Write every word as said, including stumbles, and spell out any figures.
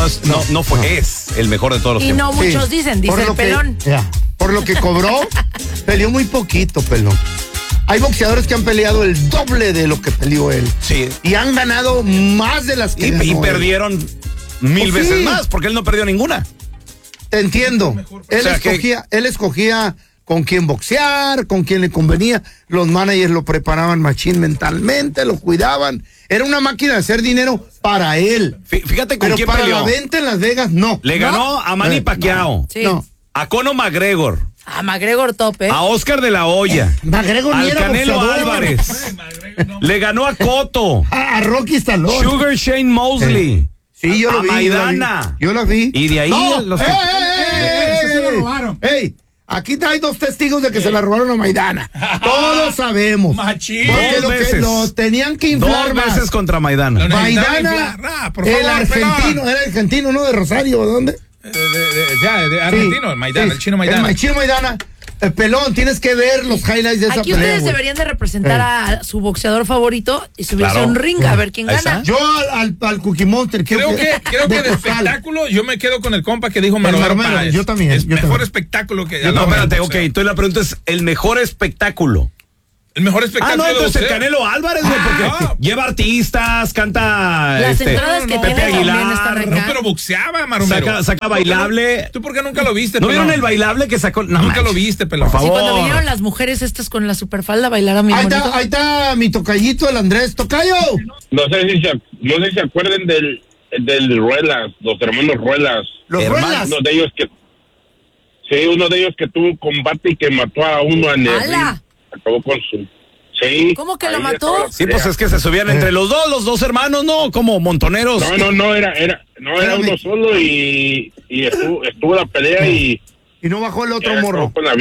no, es, no, no fue, no. es el mejor de todos los y tiempos. Y no muchos sí. dicen, dice el que, pelón. Ya, por lo que cobró, peleó muy poquito, pelón. Hay boxeadores que han peleado el doble de lo que peleó él. Sí. Y han ganado más de las que Y, ganó y perdieron él. mil oh, veces sí. más, porque él no perdió ninguna. Te entiendo. Él, o sea, escogía, que... él escogía con quién boxear, con quién le convenía. Los managers lo preparaban machín mentalmente, lo cuidaban. Era una máquina de hacer dinero para él. Fíjate con Pero quién para peleó. la venta en Las Vegas, no. Le ¿No? ganó a Manny eh, Pacquiao. No. Sí. no. A Conor McGregor. A McGregor Tope. A Oscar de la Hoya. McGregor al ni era Canelo boxeador. Álvarez. Le ganó a Cotto. A, a Rocky Stallone. Sugar Shane Mosley. Sí, yo lo a vi. Maidana. Yo lo vi. Y de ahí no. los ¡Ey, que... ey, ey, Eso se lo ey! robaron. ¡Ey! Aquí hay dos testigos de que se la robaron a Maidana. Todos sabemos. Machín. Porque Dos lo, que veces. lo tenían que inflar Dos más. veces contra Maidana. No, Maidana, ah, por el favor, argentino, pelón. era argentino, ¿no? De Rosario, ¿de dónde? De, de, de, ya, de argentino, Sí, Maidana, sí. el chino Maidana. El chino Maidana. El pelón, tienes que ver los highlights de esa Aquí pelea. ustedes güey. deberían de representar Eh. a su boxeador favorito y subirse Claro. a un ring a ver quién Ahí gana. está. Yo al, al, al Cookie Monster Creo que, creo que de Costal. espectáculo yo me quedo con el compa que dijo Maromero Maromero, Páez. yo también, Es yo mejor también. espectáculo que... No, no, espérate, o ok. sea, Entonces la pregunta es, ¿el mejor espectáculo? El mejor Ah, espectáculo no, entonces de el boxeo. Canelo Álvarez, güey, porque Ah. lleva artistas, canta Las este, entradas que Pepe tiene también Aguilar, están acá. No, pero boxeaba, Maromero. saca, saca bailable. ¿Tú por qué nunca lo viste, ¿No pelón? vieron el bailable que sacó? No, Nunca manches. lo viste, pelón. Por Sí, favor. cuando vinieron las mujeres estas con la superfalda a bailar a mi Ahí bonito. está, ahí está mi tocallito, el Andrés. ¡Tocayo! No sé si se, no sé si se acuerden del, del Ruelas, los hermanos Ruelas. Los Hermano, ruedas. Uno de ellos que, sí, uno de ellos que tuvo un combate y que mató a uno en el ¡Hala! ring. Acabó con su, sí. ¿Cómo que lo ahí mató? estaba la Sí, pues pelea. es que se subían entre los dos, los dos hermanos, ¿no? Como montoneros. No, no, no, era, era, no, era Espérame. uno solo y, y estuvo, estuvo la pelea y Y no bajó el otro ya morro. acabó con la